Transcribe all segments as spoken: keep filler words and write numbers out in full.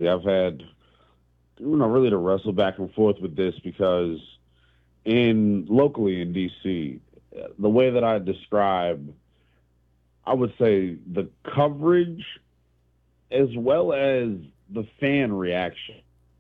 honestly. I've had, you know, really to wrestle back and forth with this because in locally in D C, the way that I describe, I would say the coverage as well as the fan reaction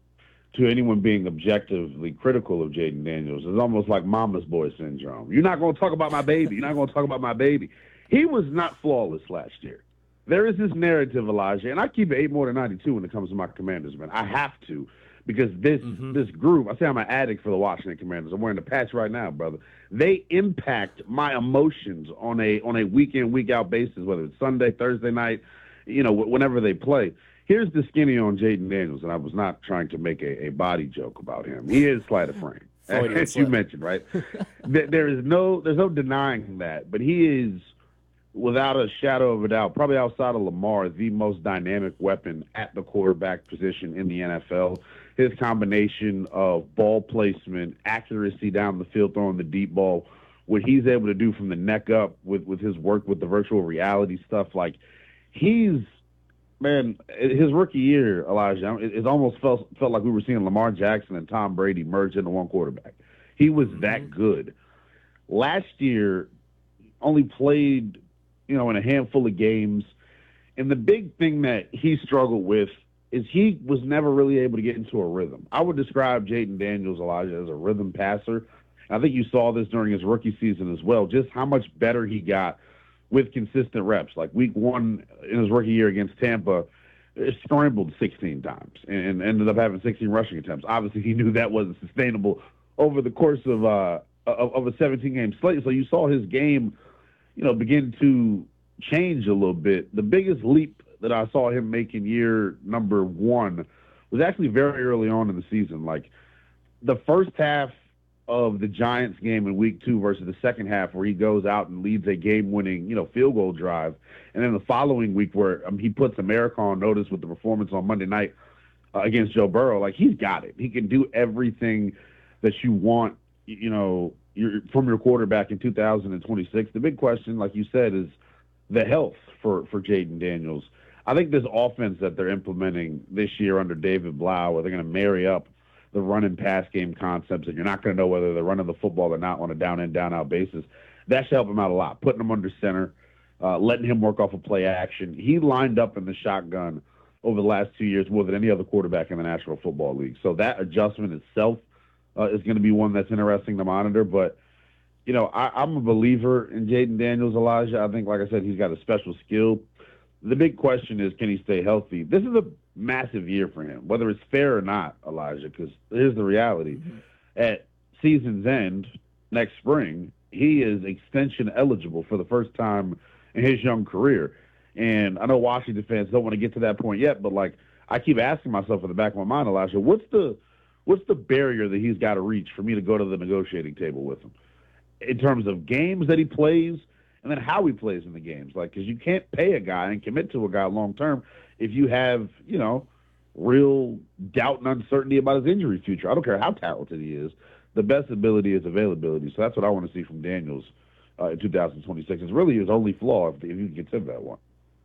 to anyone being objectively critical of Jaden Daniels is almost like mama's boy syndrome. You're not going to talk about my baby. You're not going to talk about my baby. He was not flawless last year. There is this narrative, Elijah, and I keep it eight more than ninety-two when it comes to my Commanders, man. I have to because this mm-hmm. this group, I say I'm an addict for the Washington Commanders. I'm wearing the patch right now, brother. They impact my emotions on a on a week in, week out basis, whether it's Sunday, Thursday night, you know, whenever they play. Here's the skinny on Jaden Daniels, and I was not trying to make a, a body joke about him. He is slight of frame, as you mentioned, right? there is no there's no denying that, but he is, without a shadow of a doubt, probably outside of Lamar, the most dynamic weapon at the quarterback position in the N F L. His combination of ball placement, accuracy down the field, throwing the deep ball, what he's able to do from the neck up with, with his work with the virtual reality stuff, like he's, man, his rookie year, Elijah, it, it almost felt felt like we were seeing Lamar Jackson and Tom Brady merge into one quarterback. He was mm-hmm. that good. Last year, only played, you know, in a handful of games. And the big thing that he struggled with is he was never really able to get into a rhythm. I would describe Jaden Daniels, Elijah, as a rhythm passer. I think you saw this during his rookie season as well, just how much better he got with consistent reps. Like week one in his rookie year against Tampa, scrambled sixteen times and ended up having sixteen rushing attempts. Obviously, he knew that wasn't sustainable over the course of uh, of, of a seventeen-game slate. So you saw his game, you know, begin to change a little bit. The biggest leap that I saw him make in year number one was actually very early on in the season. Like the first half of the Giants game in week two versus the second half where he goes out and leads a game-winning, you know, field goal drive. And then the following week where um, he puts America on notice with the performance on Monday night uh, against Joe Burrow. Like he's got it. He can do everything that you want, you know, your, from your quarterback in two thousand twenty-six. The big question, like you said, is the health for, for Jaden Daniels. I think this offense that they're implementing this year under David Blau, where they're going to marry up the run and pass game concepts, and you're not going to know whether they're running the football or not on a down-in, down-out basis, that should help him out a lot. Putting him under center, uh, letting him work off of play action. He lined up in the shotgun over the last two years more than any other quarterback in the National Football League. So that adjustment itself uh, is going to be one that's interesting to monitor. But, you know, I, I'm a believer in Jaden Daniels, Elijah. I think, like I said, he's got a special skill. The big question is, can he stay healthy? This is a massive year for him, whether it's fair or not, Elijah, because here's the reality. Mm-hmm. At season's end next spring, he is extension eligible for the first time in his young career. And I know Washington fans don't want to get to that point yet, but, like, I keep asking myself in the back of my mind, Elijah, what's the what's the barrier that he's got to reach for me to go to the negotiating table with him in terms of games that he plays and then how he plays in the games? Like, because you can't pay a guy and commit to a guy long term if you have, you know, real doubt and uncertainty about his injury future. I don't care how talented he is. The best ability is availability. So that's what I want to see from Daniels uh, in two thousand twenty-six. It's really his only flaw, if, if you can consider that one.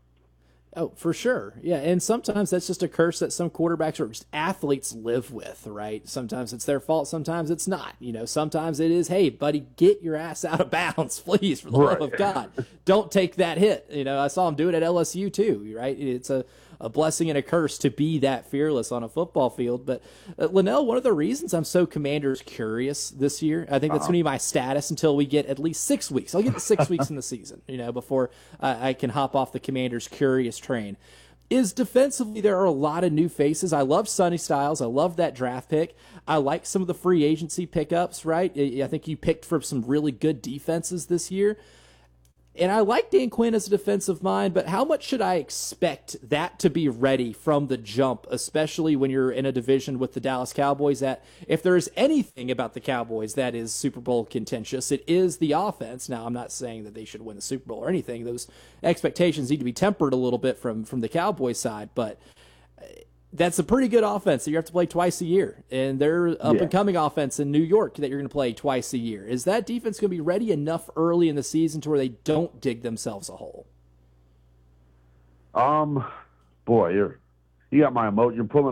Oh, for sure. Yeah, and sometimes that's just a curse that some quarterbacks or just athletes live with, right? Sometimes it's their fault, sometimes it's not. You know, sometimes it is, hey, buddy, get your ass out of bounds, please, for the right. love of God. Don't take that hit. You know, I saw him do it at L S U too, right? It's a, a blessing and a curse to be that fearless on a football field. But, uh, Linnell, one of the reasons I'm so Commanders curious this year, I think that's uh-huh. going to be my status until we get at least six weeks. I'll get to six weeks in the season, you know, before uh, I can hop off the Commanders' curious train, is defensively there are a lot of new faces. I love Sonny Styles. I love that draft pick. I like some of the free agency pickups, right? I think you picked for some really good defenses this year. And I like Dan Quinn as a defensive mind, but how much should I expect that to be ready from the jump, especially when you're in a division with the Dallas Cowboys that, if there is anything about the Cowboys that is Super Bowl contentious, it is the offense. Now, I'm not saying that they should win the Super Bowl or anything. Those expectations need to be tempered a little bit from, from the Cowboys side, but that's a pretty good offense that you have to play twice a year. And they're up-and-coming yeah. offense in New York that you're going to play twice a year. Is that defense going to be ready enough early in the season to where they don't dig themselves a hole? Um, boy, you're you got my emotion. You're pulling